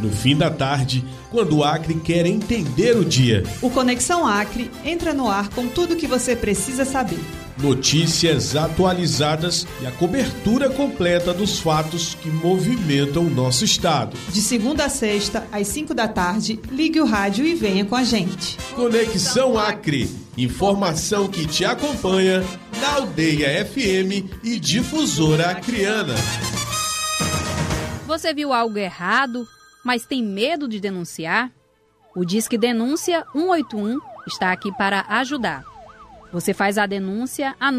no fim da tarde, quando o Acre quer entender o dia. O Conexão Acre entra no ar com tudo o que você precisa saber. Notícias atualizadas e a cobertura completa dos fatos que movimentam o nosso estado. De segunda a sexta, às 5 da tarde, ligue o rádio e venha com a gente. Conexão Acre, informação que te acompanha na Aldeia FM e Difusora Acreana. Você viu algo errado, mas tem medo de denunciar? O Disque Denúncia 181 está aqui para ajudar. Você faz a denúncia